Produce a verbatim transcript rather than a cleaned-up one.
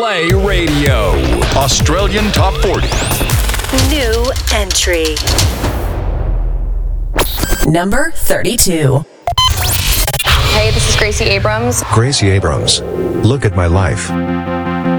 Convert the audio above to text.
Play Radio. Australian Top forty. New entry. Number thirty-two. Hey, this is Gracie Abrams. Gracie Abrams. Look at my life.